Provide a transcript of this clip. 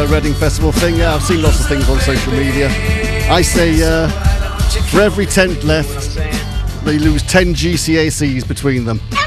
Reading Festival thing. Yeah, I've seen lots of things on social media. I say for every tent left, they lose 10 GCACs between them.